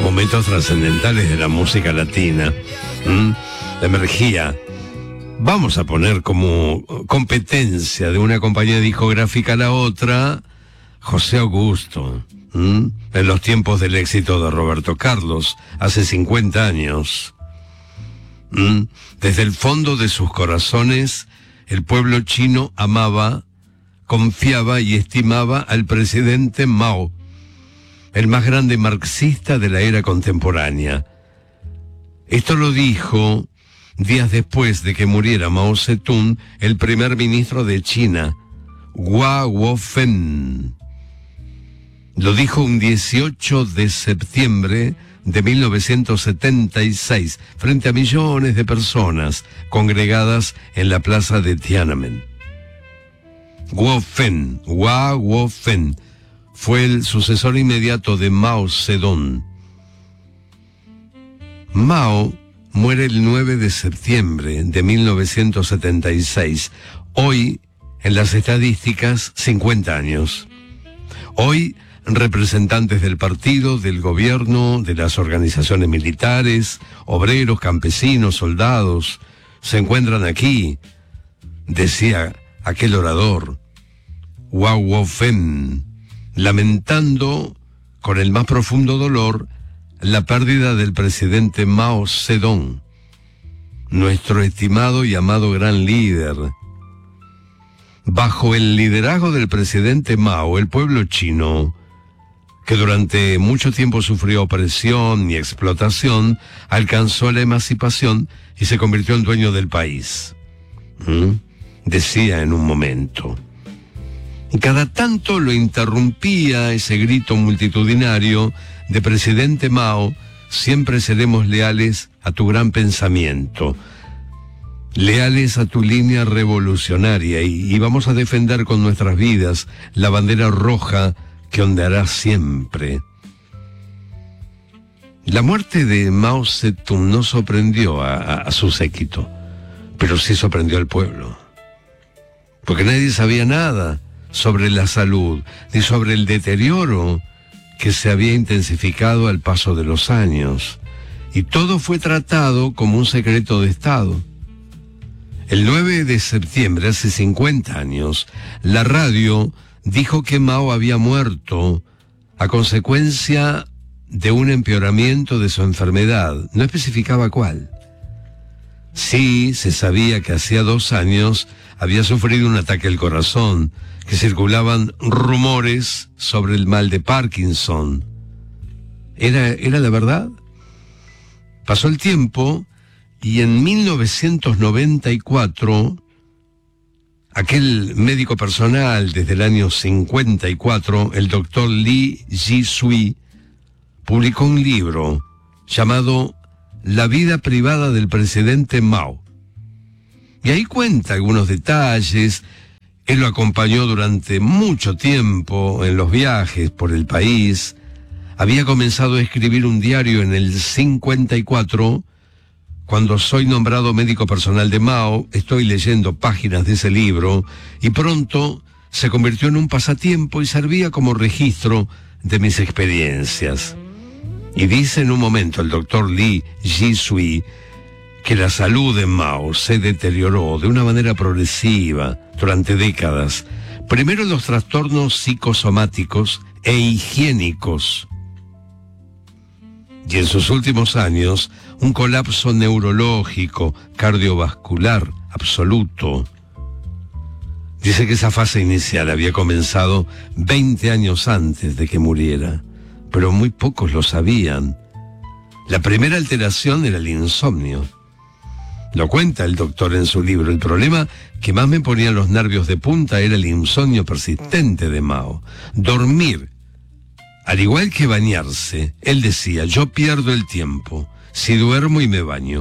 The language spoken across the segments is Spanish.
momentos trascendentales de la música latina. Emergía, vamos a poner como competencia de una compañía discográfica a la otra, José Augusto, en los tiempos del éxito de Roberto Carlos, hace 50 años. Desde el fondo de sus corazones, el pueblo chino amaba, confiaba y estimaba al presidente Mao, el más grande marxista de la era contemporánea. Esto lo dijo días después de que muriera Mao Zedong, el primer ministro de China, Hua Guofen. Lo dijo un 18 de septiembre de 1976, frente a millones de personas congregadas en la plaza de Tiananmen. Hua Guofen, fue el sucesor inmediato de Mao Zedong. Mao muere el 9 de septiembre de 1976. Hoy, en las estadísticas, 50 años. Hoy, representantes del partido, del gobierno, de las organizaciones militares, obreros, campesinos, soldados, se encuentran aquí, decía aquel orador, Hua Guofen, lamentando con el más profundo dolor la pérdida del presidente Mao Zedong, nuestro estimado y amado gran líder. Bajo el liderazgo del presidente Mao, el pueblo chino, que durante mucho tiempo sufrió opresión y explotación, alcanzó la emancipación y se convirtió en dueño del país. Decía en un momento. Y cada tanto lo interrumpía ese grito multitudinario de presidente Mao: siempre seremos leales a tu gran pensamiento, leales a tu línea revolucionaria, y vamos a defender con nuestras vidas la bandera roja que ondeará siempre. La muerte de Mao Zedong no sorprendió a su séquito, pero sí sorprendió al pueblo, porque nadie sabía nada sobre la salud, ni sobre el deterioro que se había intensificado al paso de los años, y todo fue tratado como un secreto de Estado. El 9 de septiembre, hace 50 años, la radio dijo que Mao había muerto a consecuencia de un empeoramiento de su enfermedad. No especificaba cuál. Sí, se sabía que hacía 2 años había sufrido un ataque al corazón, que circulaban rumores sobre el mal de Parkinson. ¿Era la verdad? Pasó el tiempo y en 1994, aquel médico personal desde el año 54, el doctor Li Jisui, publicó un libro llamado La vida privada del presidente Mao. Y ahí cuenta algunos detalles. Él lo acompañó durante mucho tiempo en los viajes por el país. Había comenzado a escribir un diario en el 54. Cuando soy nombrado médico personal de Mao, estoy leyendo páginas de ese libro, y pronto se convirtió en un pasatiempo y servía como registro de mis experiencias. Y dice en un momento el doctor Li Jisui que la salud de Mao se deterioró de una manera progresiva durante décadas. Primero los trastornos psicosomáticos e higiénicos, y en sus últimos años un colapso neurológico, cardiovascular absoluto. Dice que esa fase inicial había comenzado 20 años antes de que muriera, pero muy pocos lo sabían. La primera alteración era el insomnio. Lo cuenta el doctor en su libro. El problema que más me ponía los nervios de punta era el insomnio persistente de Mao. Dormir, al igual que bañarse, él decía: yo pierdo el tiempo si duermo y me baño.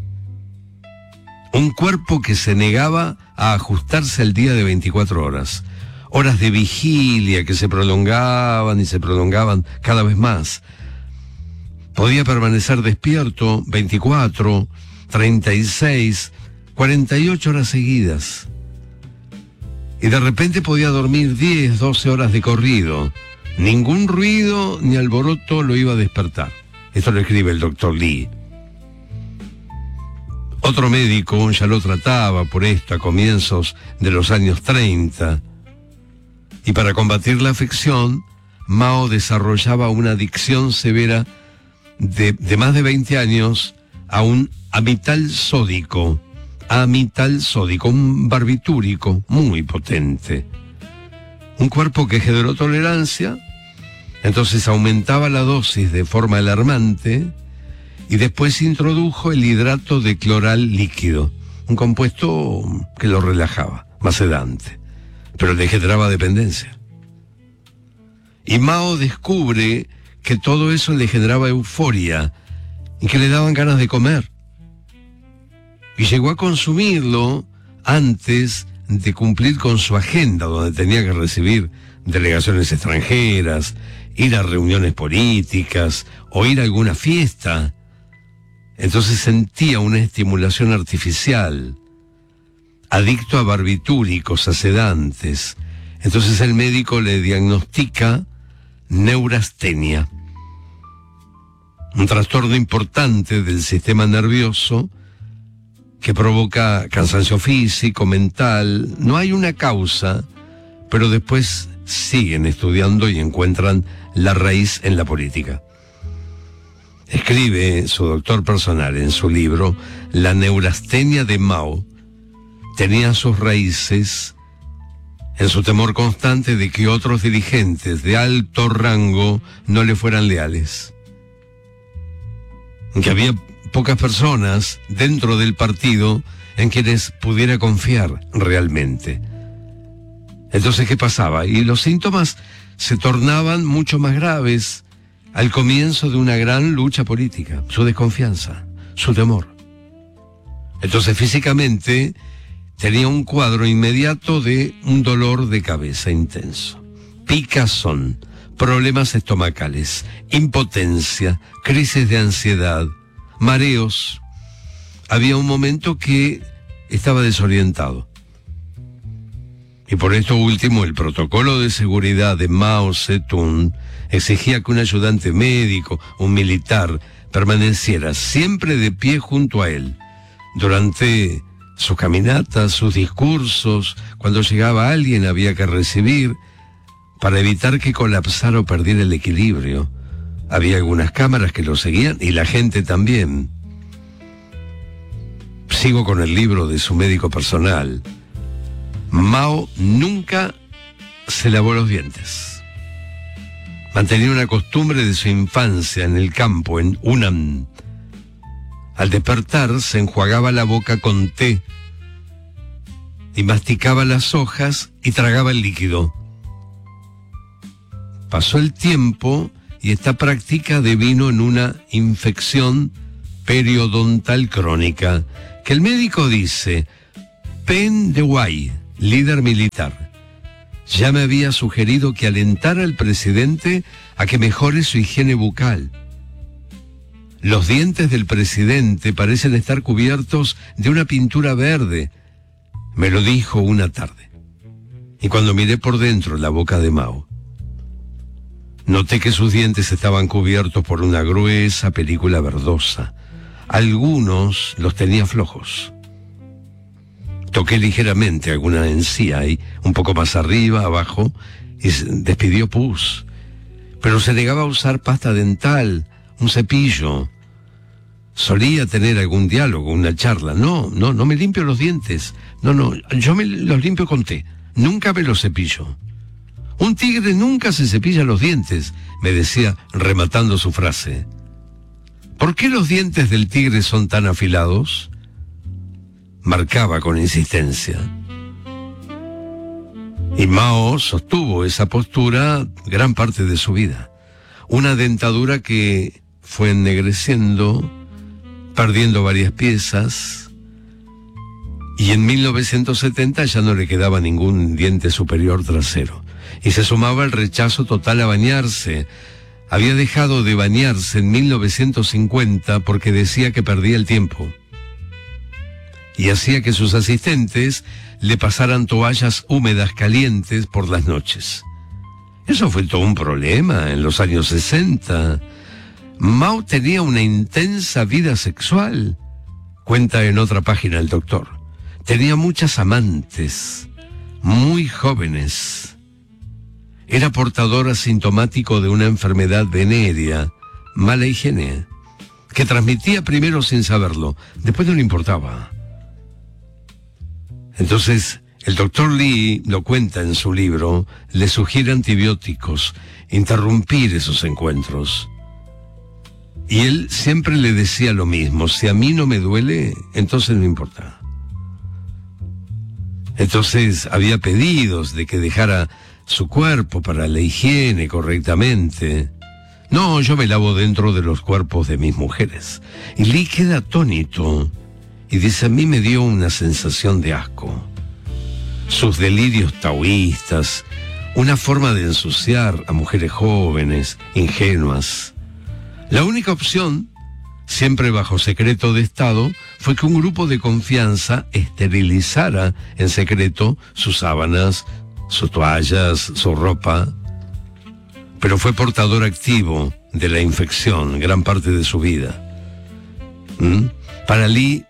Un cuerpo que se negaba a ajustarse al día de 24 horas. Horas de vigilia que se prolongaban y se prolongaban cada vez más. Podía permanecer despierto 24, 36, 48 horas seguidas. Y de repente podía dormir 10, 12 horas de corrido. Ningún ruido ni alboroto lo iba a despertar. Esto lo escribe el doctor Lee. Otro médico ya lo trataba por esto a comienzos de los años 30. Y para combatir la afección, Mao desarrollaba una adicción severa de más de 20 años a un amital sódico, un barbitúrico muy potente. Un cuerpo que generó tolerancia, entonces aumentaba la dosis de forma alarmante y después introdujo el hidrato de cloral líquido, un compuesto que lo relajaba, más sedante, pero le generaba dependencia. Y Mao descubre que todo eso le generaba euforia y que le daban ganas de comer. Y llegó a consumirlo antes de cumplir con su agenda, donde tenía que recibir delegaciones extranjeras, ir a reuniones políticas o ir a alguna fiesta. Entonces sentía una estimulación artificial, adicto a barbitúricos, a sedantes. Entonces el médico le diagnostica neurastenia, un trastorno importante del sistema nervioso que provoca cansancio físico, mental. No hay una causa, pero después siguen estudiando y encuentran la raíz en la política. Escribe su doctor personal en su libro: la neurastenia de Mao tenía sus raíces en su temor constante de que otros dirigentes de alto rango no le fueran leales. Que había pocas personas dentro del partido en quienes pudiera confiar realmente. Entonces, ¿qué pasaba? Y los síntomas se tornaban mucho más graves al comienzo de una gran lucha política. Su desconfianza, su temor. Entonces, físicamente tenía un cuadro inmediato de un dolor de cabeza intenso, picazón, problemas estomacales, impotencia, crisis de ansiedad, mareos. Había un momento que estaba desorientado. Y por esto último, el protocolo de seguridad de Mao Zedong exigía que un ayudante médico, un militar, permaneciera siempre de pie junto a él durante sus caminatas, sus discursos. Cuando llegaba alguien había que recibir, para evitar que colapsara o perdiera el equilibrio. Había algunas cámaras que lo seguían y la gente también. Sigo con el libro de su médico personal. Mao nunca se lavó los dientes. Mantenía una costumbre de su infancia en el campo, en Hunan. Al despertar se enjuagaba la boca con té y masticaba las hojas y tragaba el líquido. Pasó el tiempo y esta práctica devino en una infección periodontal crónica, que el médico dice: Pen Dewey, líder militar, ya me había sugerido que alentara al presidente a que mejore su higiene bucal. Los dientes del presidente parecen estar cubiertos de una pintura verde, me lo dijo una tarde. Y cuando miré por dentro la boca de Mao, noté que sus dientes estaban cubiertos por una gruesa película verdosa. Algunos los tenía flojos. Toqué ligeramente alguna encía y un poco más arriba, abajo, y despidió pus. Pero se negaba a usar pasta dental, un cepillo. Solía tener algún diálogo, una charla. No me limpio los dientes. No, yo me los limpio con té. Nunca me los cepillo. Un tigre nunca se cepilla los dientes, me decía rematando su frase. ¿Por qué los dientes del tigre son tan afilados?, marcaba con insistencia. Y Mao sostuvo esa postura gran parte de su vida. Una dentadura que fue ennegreciendo, perdiendo varias piezas, y en 1970 ya no le quedaba ningún diente superior trasero. Y se sumaba el rechazo total a bañarse. Había dejado de bañarse en 1950 porque decía que perdía el tiempo. Y hacía que sus asistentes le pasaran toallas húmedas calientes por las noches. Eso fue todo un problema en los años 60. Mao tenía una intensa vida sexual, cuenta en otra página el doctor. Tenía muchas amantes, muy jóvenes. Era portador asintomático de una enfermedad venérea, mala higiene, que transmitía primero sin saberlo, después no le importaba. Entonces, el doctor Lee lo cuenta en su libro, le sugiere antibióticos, interrumpir esos encuentros. Y él siempre le decía lo mismo: si a mí no me duele, entonces no importa. Entonces había pedidos de que dejara su cuerpo para la higiene correctamente. No, yo me lavo dentro de los cuerpos de mis mujeres. Y Lee queda atónito y dice: a mí me dio una sensación de asco. Sus delirios taoístas, una forma de ensuciar a mujeres jóvenes, ingenuas. La única opción, siempre bajo secreto de Estado, fue que un grupo de confianza esterilizara en secreto sus sábanas, sus toallas, su ropa. Pero fue portador activo de la infección gran parte de su vida. Para Lee,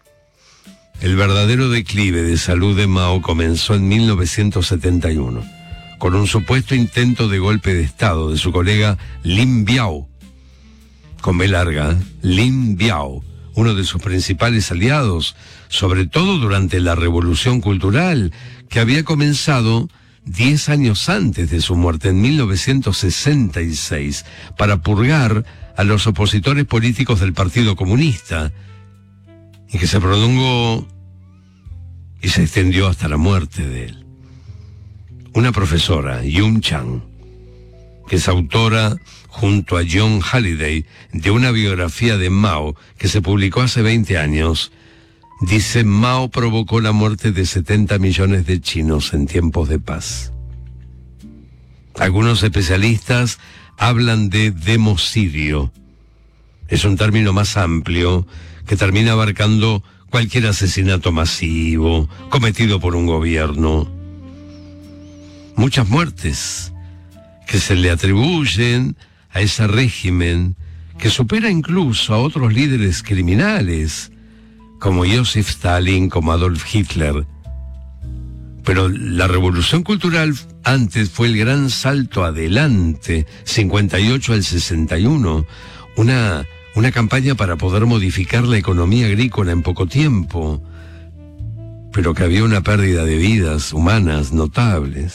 el verdadero declive de salud de Mao comenzó en 1971, con un supuesto intento de golpe de Estado de su colega Lin Biao, con B larga, Lin Biao, uno de sus principales aliados, sobre todo durante la Revolución Cultural, que había comenzado 10 años antes de su muerte, en 1966, para purgar a los opositores políticos del Partido Comunista, y que se prolongó y se extendió hasta la muerte de él. Una profesora, Yun Chang, que es autora, junto a John Halliday, de una biografía de Mao que se publicó hace 20 años, dice: Mao provocó la muerte de 70 millones de chinos en tiempos de paz. Algunos especialistas hablan de democidio. Es un término más amplio que termina abarcando cualquier asesinato masivo cometido por un gobierno. Muchas muertes que se le atribuyen a ese régimen que supera incluso a otros líderes criminales, como Joseph Stalin, como Adolf Hitler. Pero la revolución cultural antes fue el gran salto adelante, 58 al 61, una campaña para poder modificar la economía agrícola en poco tiempo, pero que había una pérdida de vidas humanas notables.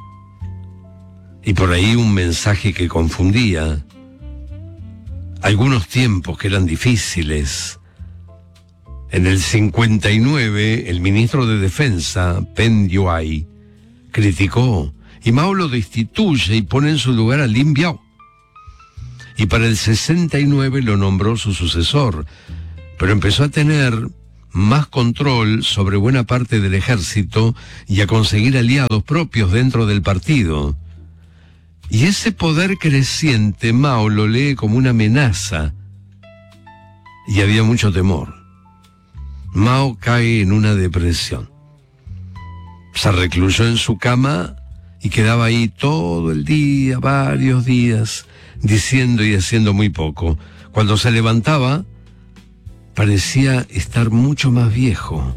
Y por ahí un mensaje que confundía. Algunos tiempos que eran difíciles. En el 59, el ministro de Defensa, Peng Youai, criticó, y Mao lo destituye y pone en su lugar a Lin Biao. Y para el 69 lo nombró su sucesor, pero empezó a tener más control sobre buena parte del ejército y a conseguir aliados propios dentro del partido. Y ese poder creciente Mao lo lee como una amenaza, y había mucho temor. Mao cae en una depresión. Se recluyó en su cama y quedaba ahí todo el día, varios días, diciendo y haciendo muy poco. Cuando se levantaba, parecía estar mucho más viejo.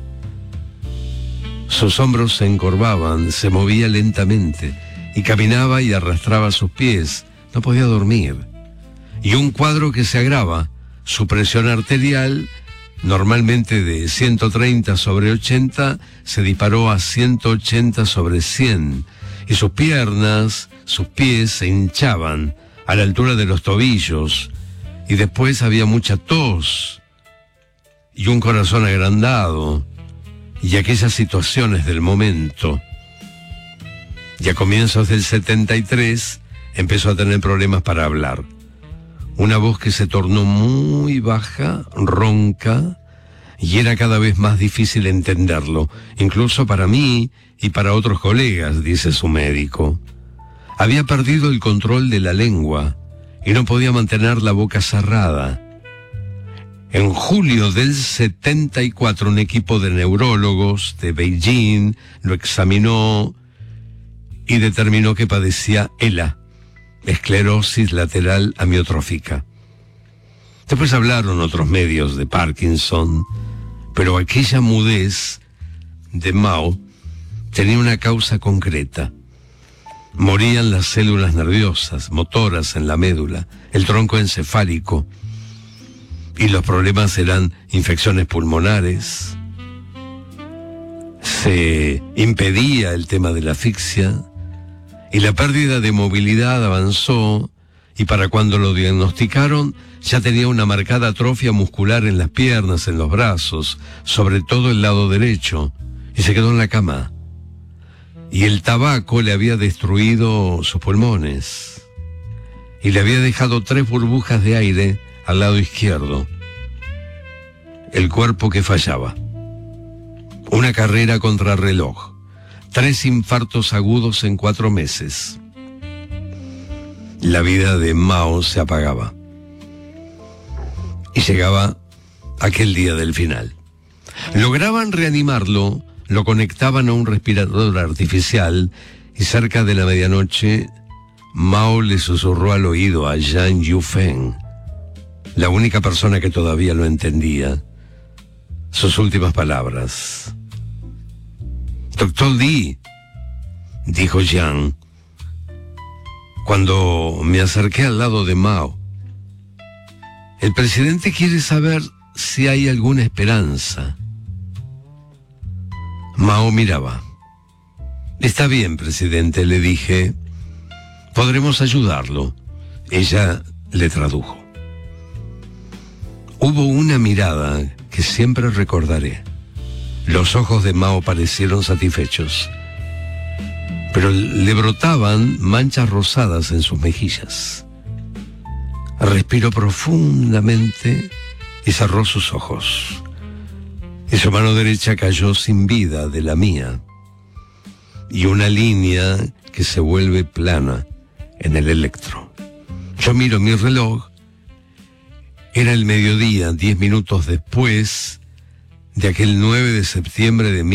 Sus hombros se encorvaban, se movía lentamente, y caminaba y arrastraba sus pies. No podía dormir. Y un cuadro que se agrava: su presión arterial, normalmente de 130/80, se disparó a 180/100, y sus piernas, sus pies se hinchaban a la altura de los tobillos, y después había mucha tos y un corazón agrandado, y aquellas situaciones del momento. Y a comienzos del 73 empezó a tener problemas para hablar. Una voz que se tornó muy baja, ronca, y era cada vez más difícil entenderlo, incluso para mí y para otros colegas, dice su médico. Había perdido el control de la lengua y no podía mantener la boca cerrada. En julio del 74, un equipo de neurólogos de Beijing lo examinó y determinó que padecía ELA, esclerosis lateral amiotrófica. Después hablaron otros medios de Parkinson, pero aquella mudez de Mao tenía una causa concreta. Morían las células nerviosas, motoras en la médula, el tronco encefálico, y los problemas eran infecciones pulmonares. Se impedía el tema de la asfixia, y la pérdida de movilidad avanzó, y para cuando lo diagnosticaron ya tenía una marcada atrofia muscular en las piernas, en los brazos, sobre todo el lado derecho, y se quedó en la cama. Y el tabaco le había destruido sus pulmones, y le había dejado 3 burbujas de aire al lado izquierdo. El cuerpo que fallaba. Una carrera contra reloj. 3 infartos agudos en 4 meses. La vida de Mao se apagaba. Y llegaba aquel día del final. Lograban reanimarlo, lo conectaban a un respirador artificial, y cerca de la medianoche, Mao le susurró al oído a Jiang Yufeng, la única persona que todavía lo entendía, sus últimas palabras. «Doctor Li», dijo Jiang, cuando me acerqué al lado de Mao, «el presidente quiere saber si hay alguna esperanza». Mao miraba. «Está bien, presidente», le dije. «Podremos ayudarlo». Ella le tradujo. Hubo una mirada que siempre recordaré. Los ojos de Mao parecieron satisfechos, pero le brotaban manchas rosadas en sus mejillas. Respiró profundamente y cerró sus ojos. Y su mano derecha cayó sin vida de la mía, y una línea que se vuelve plana en el electro. Yo miro mi reloj. Era el mediodía, 10 minutos después de aquel 9 de septiembre de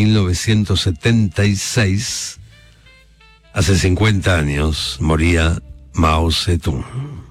1976. Hace 50 años moría Mao Zedong.